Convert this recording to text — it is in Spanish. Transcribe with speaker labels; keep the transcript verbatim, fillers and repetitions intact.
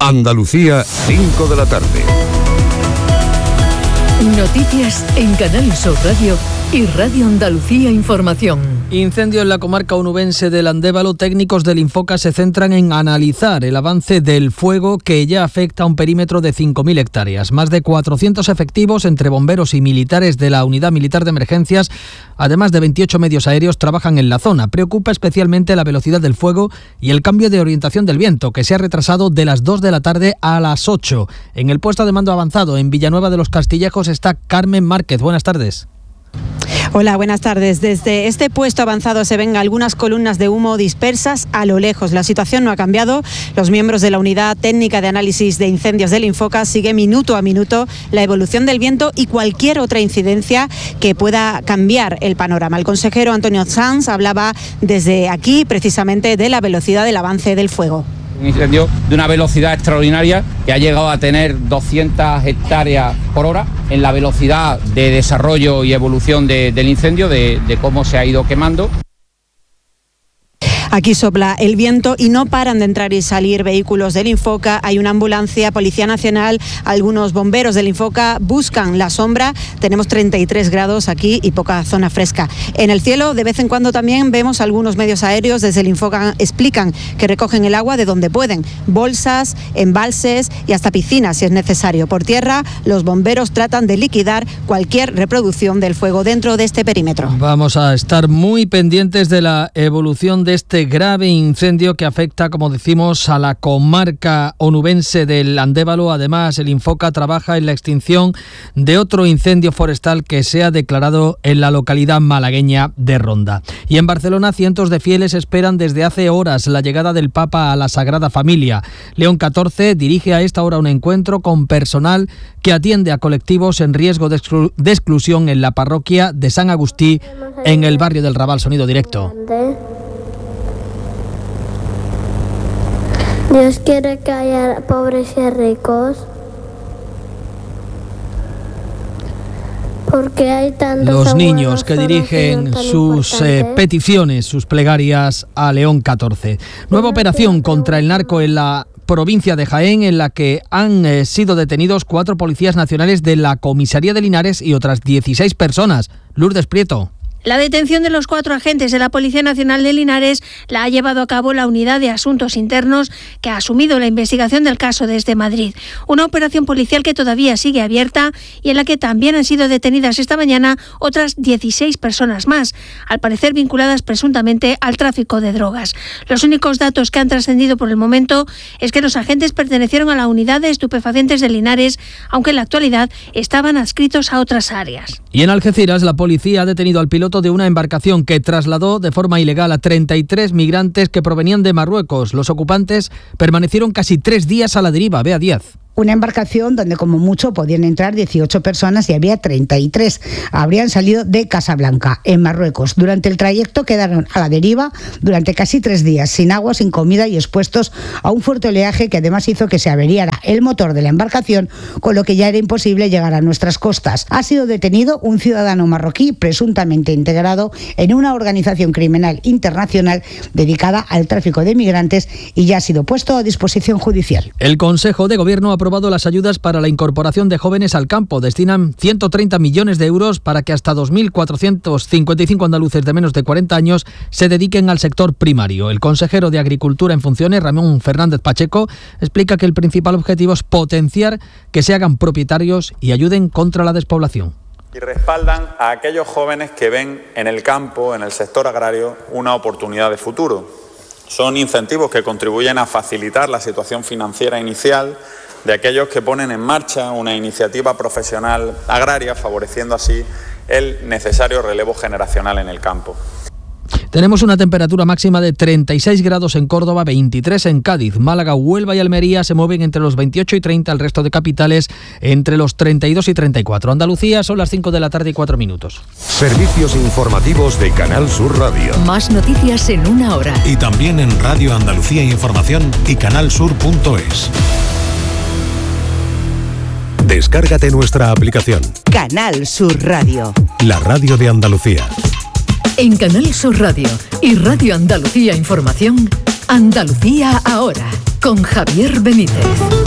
Speaker 1: Andalucía, cinco de la tarde.
Speaker 2: Noticias en Canal Sur Radio y Radio Andalucía Información.
Speaker 3: Incendio en la comarca onubense del Andévalo. Técnicos del Infoca se centran en analizar el avance del fuego que ya afecta a un perímetro de cinco mil hectáreas. Más de cuatrocientos efectivos entre bomberos y militares de la Unidad Militar de Emergencias, además de veintiocho medios aéreos, trabajan en la zona. Preocupa especialmente la velocidad del fuego y el cambio de orientación del viento, que se ha retrasado de las dos de la tarde a las ocho. En el puesto de mando avanzado en Villanueva de los Castillejos está Carmen Márquez. Buenas tardes.
Speaker 4: Hola, buenas tardes. Desde este puesto avanzado se ven algunas columnas de humo dispersas a lo lejos. La situación no ha cambiado. Los miembros de la Unidad Técnica de Análisis de Incendios del Infoca siguen minuto a minuto la evolución del viento y cualquier otra incidencia que pueda cambiar el panorama. El consejero Antonio Sanz hablaba desde aquí precisamente de la velocidad del avance del fuego.
Speaker 5: Un incendio de una velocidad extraordinaria que ha llegado a tener doscientas hectáreas por hora en la velocidad de desarrollo y evolución de, del incendio, de, de cómo se ha ido quemando.
Speaker 4: Aquí sopla el viento y no paran de entrar y salir vehículos del Infoca. Hay una ambulancia, Policía Nacional, algunos bomberos del Infoca buscan la sombra. Tenemos treinta y tres grados aquí y poca zona fresca. En el cielo, de vez en cuando también vemos algunos medios aéreos. Desde el Infoca explican que recogen el agua de donde pueden. Bolsas, embalses y hasta piscinas si es necesario. Por tierra, los bomberos tratan de liquidar cualquier reproducción del fuego dentro de este perímetro.
Speaker 3: Vamos a estar muy pendientes de la evolución de este grave incendio que afecta, como decimos, a la comarca onubense del Andévalo. Además, el Infoca trabaja en la extinción de otro incendio forestal que se ha declarado en la localidad malagueña de Ronda. Y en Barcelona, cientos de fieles esperan desde hace horas la llegada del Papa a la Sagrada Familia. León catorce dirige a esta hora un encuentro con personal que atiende a colectivos en riesgo de, exclu- de exclusión en la parroquia de San Agustí, en el barrio del Raval. Sonido directo.
Speaker 6: Dios quiere que haya pobres y ricos. Porque hay tantos
Speaker 3: Los niños que dirigen sus eh, peticiones, sus plegarias a León catorce. Nueva operación contra el narco en la provincia de Jaén, en la que han eh, sido detenidos cuatro policías nacionales de la comisaría de Linares y otras dieciséis personas. Lourdes Prieto.
Speaker 7: La detención de los cuatro agentes de la Policía Nacional de Linares la ha llevado a cabo la Unidad de Asuntos Internos, que ha asumido la investigación del caso desde Madrid. Una operación policial que todavía sigue abierta y en la que también han sido detenidas esta mañana otras dieciséis personas más, al parecer vinculadas presuntamente al tráfico de drogas. Los únicos datos que han trascendido por el momento es que los agentes pertenecieron a la Unidad de Estupefacientes de Linares, aunque en la actualidad estaban adscritos a otras áreas.
Speaker 3: Y en Algeciras, la policía ha detenido al piloto de una embarcación que trasladó de forma ilegal a treinta y tres migrantes que provenían de Marruecos. Los ocupantes permanecieron casi tres días a la deriva. Bea Díaz.
Speaker 8: Una embarcación donde como mucho podían entrar dieciocho personas y había treinta y tres. Habrían salido de Casablanca, en Marruecos. Durante el trayecto quedaron a la deriva durante casi tres días, sin agua, sin comida y expuestos a un fuerte oleaje que además hizo que se averiara el motor de la embarcación, con lo que ya era imposible llegar a nuestras costas. Ha sido detenido un ciudadano marroquí presuntamente integrado en una organización criminal internacional dedicada al tráfico de migrantes y ya ha sido puesto a disposición judicial.
Speaker 3: El Consejo de Gobierno ha aprobado las ayudas para la incorporación de jóvenes al campo. Destinan ciento treinta millones de euros para que hasta dos mil cuatrocientos cincuenta y cinco andaluces de menos de cuarenta años se dediquen al sector primario. El consejero de Agricultura en funciones, Ramón Fernández Pacheco, explica que el principal objetivo es potenciar que se hagan propietarios y ayuden contra la despoblación.
Speaker 9: Y respaldan a aquellos jóvenes que ven en el campo, en el sector agrario, una oportunidad de futuro. Son incentivos que contribuyen a facilitar la situación financiera inicial de aquellos que ponen en marcha una iniciativa profesional agraria, favoreciendo así el necesario relevo generacional en el campo.
Speaker 3: Tenemos una temperatura máxima de treinta y seis grados en Córdoba, veintitrés en Cádiz, Málaga, Huelva y Almería se mueven entre los veintiocho y treinta, el resto de capitales entre los treinta y dos y treinta y cuatro. Andalucía, son las cinco de la tarde y cuatro minutos.
Speaker 1: Servicios informativos de Canal Sur Radio.
Speaker 2: Más noticias en una hora.
Speaker 10: Y también en Radio Andalucía Información y canalsur punto es.
Speaker 1: Descárgate nuestra aplicación.
Speaker 11: Canal Sur Radio.
Speaker 10: La radio de Andalucía.
Speaker 2: En Canal Sur Radio y Radio Andalucía Información, Andalucía ahora, con Javier Benítez.